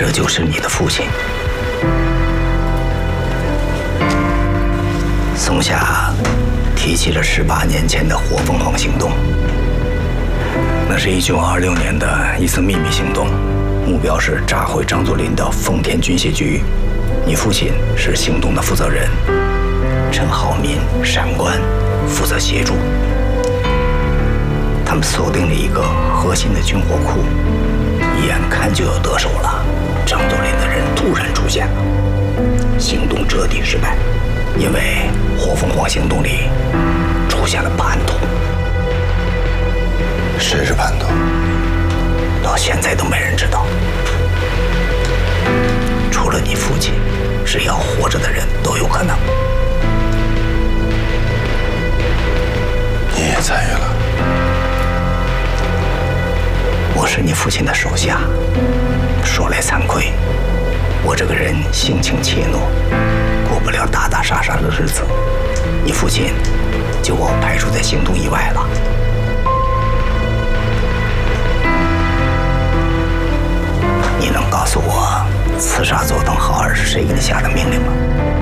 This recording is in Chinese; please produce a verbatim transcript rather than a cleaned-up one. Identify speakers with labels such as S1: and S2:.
S1: 这就是你的父亲。松下提起了十八年前的火凤凰行动，那是一九二六年的一次秘密行动，目标是炸毁张作霖的丰田军械局。你父亲是行动的负责人，陈浩民、闪官负责协助。他们锁定了一个核心的军火库，眼看就要得手了，张作霖的人突然出现了，行动彻底失败，因为火凤凰行动里出现了叛徒。
S2: 谁是叛徒？
S1: 到现在都没人知道，除了你父亲，只要活着的人都有可能。
S2: 你也参与了？
S1: 我是你父亲的手下，说来惭愧，我这个人性情怯懦，过不了打打杀杀的日子，你父亲就把我排除在行动以外了。你能告诉我刺杀佐藤浩二是谁给你下的命令吗？